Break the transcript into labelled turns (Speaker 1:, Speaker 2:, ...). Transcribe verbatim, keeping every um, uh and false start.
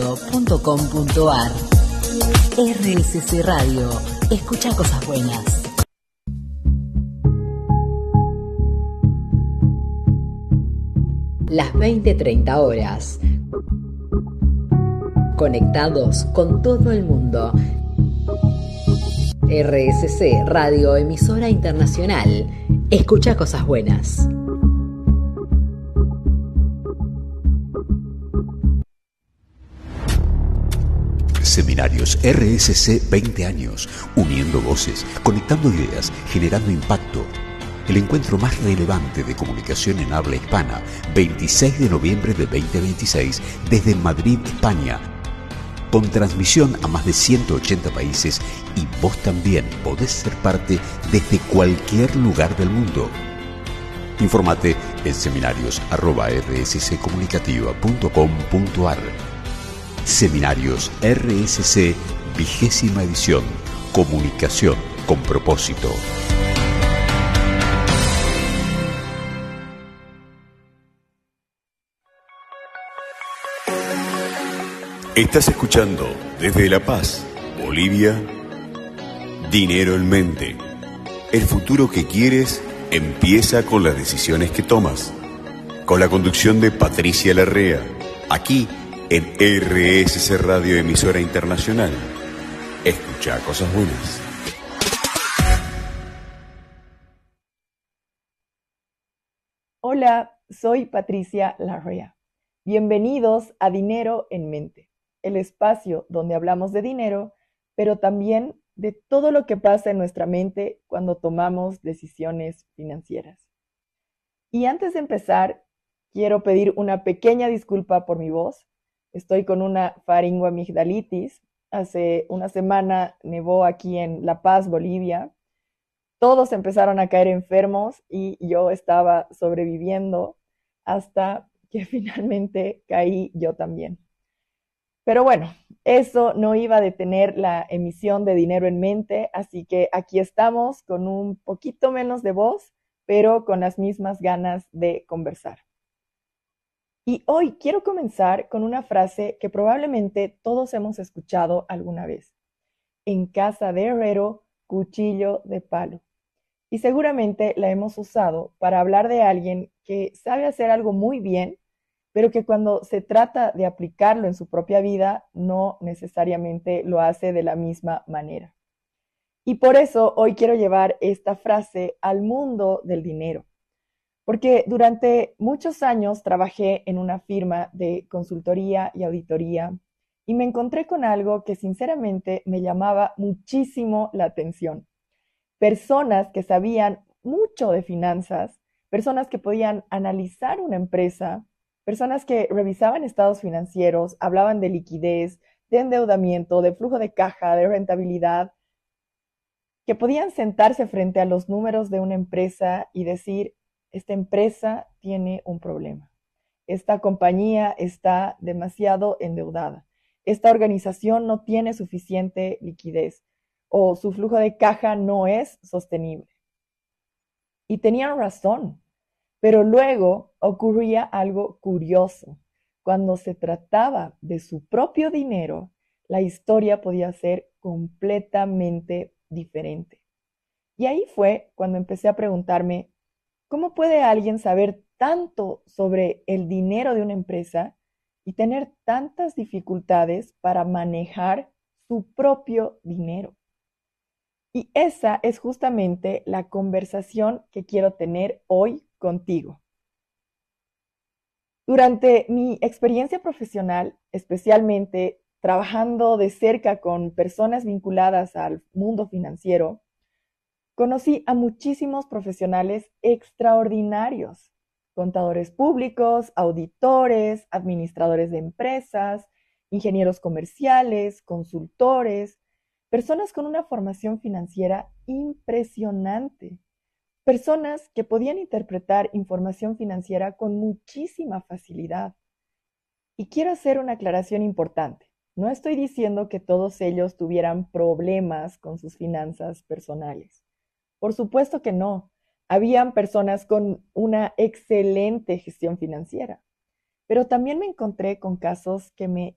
Speaker 1: radio punto com punto ar. R S C Radio. Escucha cosas buenas. Las veinte treinta horas. Conectados con todo el mundo. R S C Radio, emisora internacional. Escucha cosas buenas.
Speaker 2: Seminarios R S C veinte años, uniendo voces, conectando ideas, generando impacto. El encuentro más relevante de comunicación en habla hispana, veintiséis de noviembre de veinte veintiséis, desde Madrid, España. Con transmisión a más de ciento ochenta países, y vos también podés ser parte desde cualquier lugar del mundo. Informate en seminarios arroba r s c comunicativa punto com punto ar. Seminarios R S C, vigésima edición. Comunicación con propósito.
Speaker 3: Estás escuchando desde La Paz, Bolivia, Dinero en Mente. El futuro que quieres empieza con las decisiones que tomas. Con la conducción de Patricia Larrea, aquí en R S C Radio, emisora internacional. Escucha cosas buenas.
Speaker 4: Hola, soy Patricia Larrea. Bienvenidos a Dinero en Mente, el espacio donde hablamos de dinero, pero también de todo lo que pasa en nuestra mente cuando tomamos decisiones financieras. Y antes de empezar, quiero pedir una pequeña disculpa por mi voz. Estoy con una faringoamigdalitis. Hace una semana nevó aquí en La Paz, Bolivia. Todos empezaron a caer enfermos y yo estaba sobreviviendo hasta que finalmente caí yo también. Pero bueno, eso no iba a detener la emisión de Dinero en Mente, así que aquí estamos con un poquito menos de voz, pero con las mismas ganas de conversar. Y hoy quiero comenzar con una frase que probablemente todos hemos escuchado alguna vez. En casa de herrero, cuchillo de palo. Y seguramente la hemos usado para hablar de alguien que sabe hacer algo muy bien, pero que cuando se trata de aplicarlo en su propia vida, no necesariamente lo hace de la misma manera. Y por eso hoy quiero llevar esta frase al mundo del dinero. Porque durante muchos años trabajé en una firma de consultoría y auditoría y me encontré con algo que sinceramente me llamaba muchísimo la atención. Personas que sabían mucho de finanzas, personas que podían analizar una empresa, personas que revisaban estados financieros, hablaban de liquidez, de endeudamiento, de flujo de caja, de rentabilidad, que podían sentarse frente a los números de una empresa y decir, esta empresa tiene un problema. Esta compañía está demasiado endeudada. Esta organización no tiene suficiente liquidez o su flujo de caja no es sostenible. Y tenían razón, pero luego ocurría algo curioso. Cuando se trataba de su propio dinero, la historia podía ser completamente diferente. Y ahí fue cuando empecé a preguntarme, ¿cómo puede alguien saber tanto sobre el dinero de una empresa y tener tantas dificultades para manejar su propio dinero? Y esa es justamente la conversación que quiero tener hoy contigo. Durante mi experiencia profesional, especialmente trabajando de cerca con personas vinculadas al mundo financiero, conocí a muchísimos profesionales extraordinarios, contadores públicos, auditores, administradores de empresas, ingenieros comerciales, consultores, personas con una formación financiera impresionante, personas que podían interpretar información financiera con muchísima facilidad. Y quiero hacer una aclaración importante. No estoy diciendo que todos ellos tuvieran problemas con sus finanzas personales. Por supuesto que no. Habían personas con una excelente gestión financiera. Pero también me encontré con casos que me